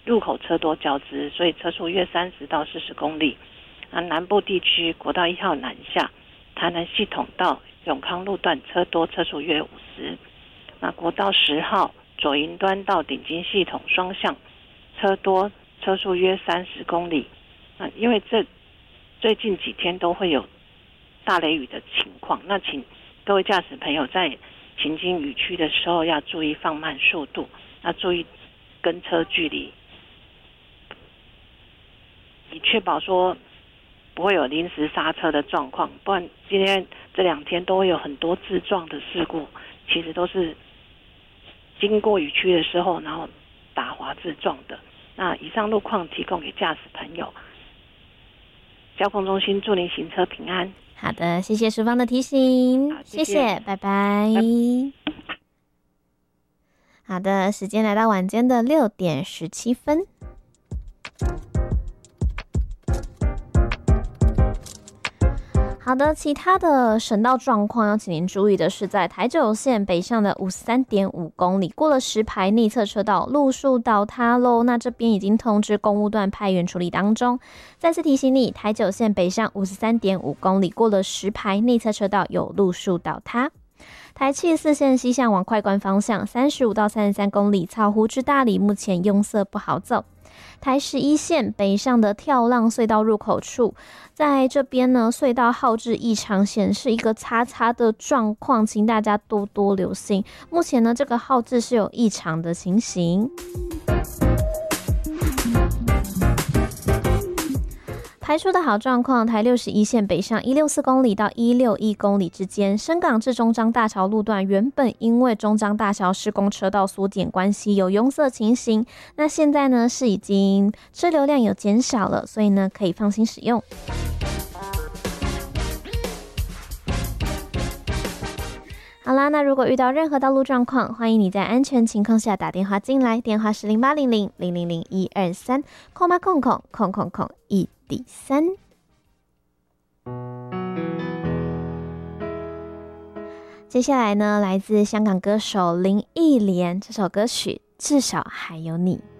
路口车多交织，所以车速约30到40公里。南部地区国道1号南下台南系统到永康路段车多，车速约50。国道10号左营端到顶金系统双向车多，车速约30公里。因为这最近几天都会有大雷雨的情况，那请各位驾驶朋友在行经雨区的时候要注意放慢速度，要注意跟车距离，以确保说不会有临时刹车的状况，不然今天这2天都会有很多自撞的事故，其实都是经过雨区的时候然后打滑自撞的。那以上路况提供给驾驶朋友，交通中心祝您行车平安。 好的，谢谢淑芳的提醒，谢谢，拜拜。好的，时间来到晚间的6点17分。好的，其他的省道状况要请您注意的是，在台九线北上的53.5公里，过了石牌内侧车道路树倒塌喽，那这边已经通知公务段派员处理当中。再次提醒你，台九线北上53.5公里，过了石牌内侧车道有路树倒塌。台74线西向往快关方向35到33公里，草湖至大里目前拥塞不好走。台11线北上的跳浪隧道入口处，在这边呢，隧道号志异常显示一个叉叉的状况，请大家多多留心。目前呢，这个号志是有异常的情形。排出的好状况，台61线北上164公里到161公里之间，深港至中彰大桥路段原本因为中彰大桥施工车道缩减关系有拥塞情形，那现在呢是已经车流量有减少了，所以呢可以放心使用。好啦，那如果遇到任何道路状况，欢迎你在安全情况下打电话进来，电话是0800-000-123，空吗空空空空空1D3。接下来呢，来自香港歌手林忆莲这首歌曲《至少还有你》。